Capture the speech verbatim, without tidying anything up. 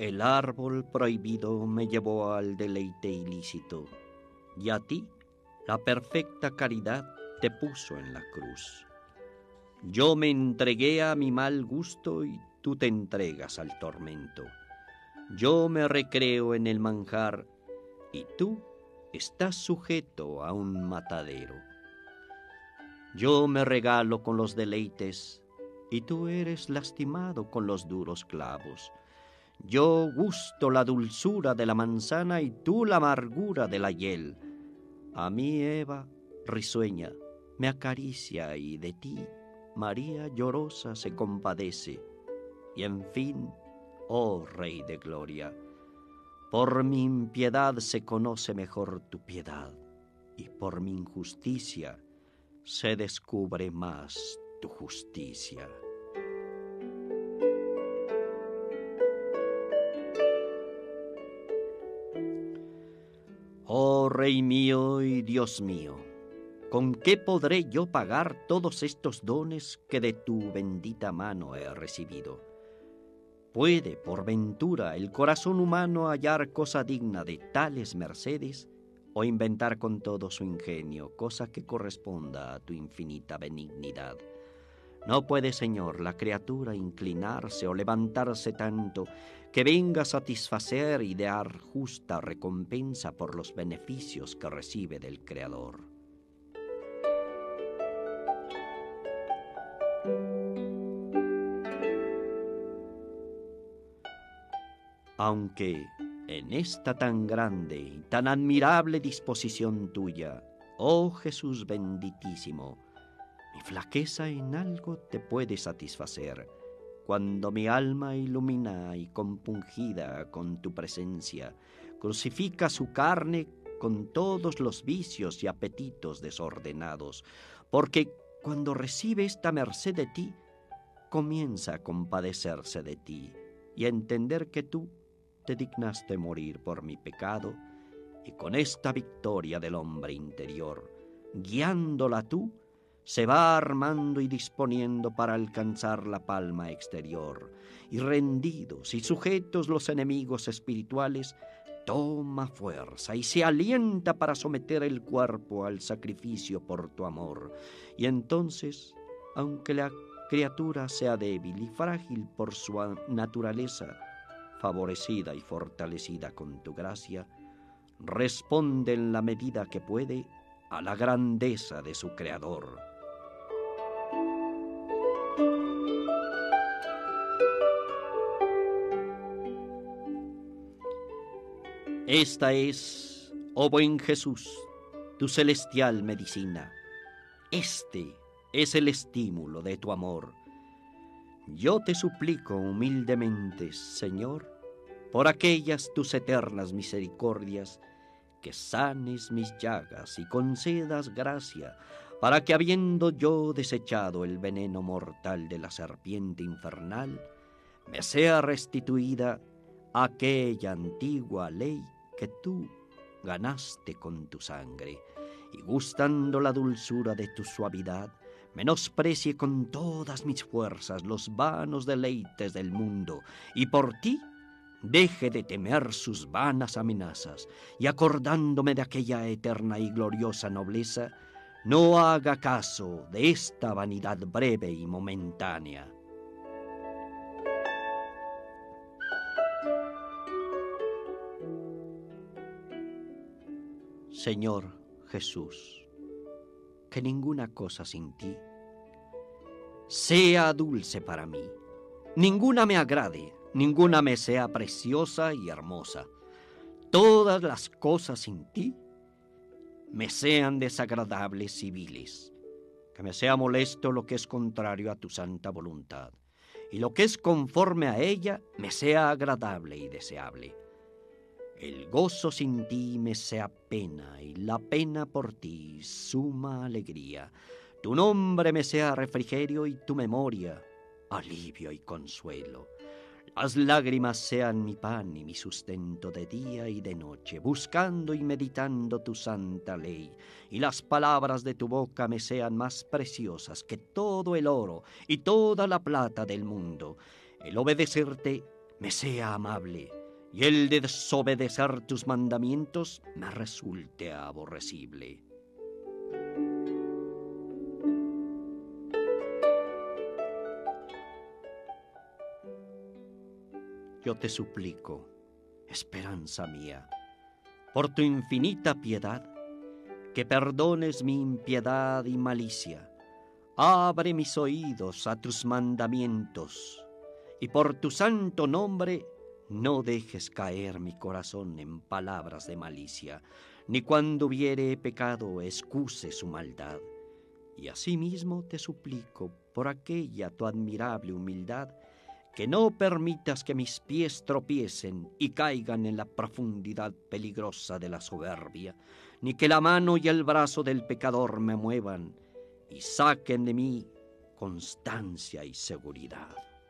El árbol prohibido me llevó al deleite ilícito, y a ti la perfecta caridad te puso en la cruz. Yo me entregué a mi mal gusto y tú te entregas al tormento. Yo me recreo en el manjar y tú estás sujeto a un matadero. Yo me regalo con los deleites y tú eres lastimado con los duros clavos. Yo gusto la dulzura de la manzana y tú la amargura de la hiel. A mí Eva, risueña, me acaricia y de ti María llorosa se compadece. Y en fin, oh Rey de gloria, por mi impiedad se conoce mejor tu piedad, y por mi injusticia se descubre más tu justicia. Oh Rey mío y Dios mío, ¿con qué podré yo pagar todos estos dones que de tu bendita mano he recibido? ¿Puede, por ventura, el corazón humano hallar cosa digna de tales mercedes, o inventar con todo su ingenio cosa que corresponda a tu infinita benignidad? No puede, Señor, la criatura inclinarse o levantarse tanto que venga a satisfacer y dar justa recompensa por los beneficios que recibe del Creador. Aunque en esta tan grande y tan admirable disposición tuya, oh Jesús benditísimo, mi flaqueza en algo te puede satisfacer, cuando mi alma ilumina y compungida con tu presencia, crucifica su carne con todos los vicios y apetitos desordenados, porque cuando recibe esta merced de ti, comienza a compadecerse de ti y a entender que tú te dignaste morir por mi pecado, y con esta victoria del hombre interior, guiándola tú, se va armando y disponiendo para alcanzar la palma exterior, y rendidos y sujetos los enemigos espirituales, toma fuerza y se alienta para someter el cuerpo al sacrificio por tu amor. Y entonces, aunque la criatura sea débil y frágil por su naturaleza, favorecida y fortalecida con tu gracia, responde en la medida que puede a la grandeza de su Creador. Esta es, oh buen Jesús, tu celestial medicina. Este es el estímulo de tu amor. Yo te suplico humildemente, Señor, por aquellas tus eternas misericordias, que sanes mis llagas y concedas gracia, para que, habiendo yo desechado el veneno mortal de la serpiente infernal, me sea restituida aquella antigua ley que tú ganaste con tu sangre, y gustando la dulzura de tu suavidad, menosprecie con todas mis fuerzas los vanos deleites del mundo, y por ti deje de temer sus vanas amenazas, y acordándome de aquella eterna y gloriosa nobleza, no haga caso de esta vanidad breve y momentánea. Señor Jesús, que ninguna cosa sin ti sea dulce para mí, ninguna me agrade, ninguna me sea preciosa y hermosa. Todas las cosas sin ti me sean desagradables y viles, que me sea molesto lo que es contrario a tu santa voluntad, y lo que es conforme a ella me sea agradable y deseable. El gozo sin ti me sea pena, y la pena por ti suma alegría. Tu nombre me sea refrigerio, y tu memoria alivio y consuelo. Las lágrimas sean mi pan y mi sustento de día y de noche, buscando y meditando tu santa ley, y las palabras de tu boca me sean más preciosas que todo el oro y toda la plata del mundo. El obedecerte me sea amable, y el de desobedecer tus mandamientos me resulte aborrecible. Yo te suplico, esperanza mía, por tu infinita piedad, que perdones mi impiedad y malicia. Abre mis oídos a tus mandamientos, y por tu santo nombre no dejes caer mi corazón en palabras de malicia, ni cuando hubiere pecado excuse su maldad. Y asimismo te suplico, por aquella tu admirable humildad, que no permitas que mis pies tropiecen y caigan en la profundidad peligrosa de la soberbia, ni que la mano y el brazo del pecador me muevan y saquen de mí constancia y seguridad.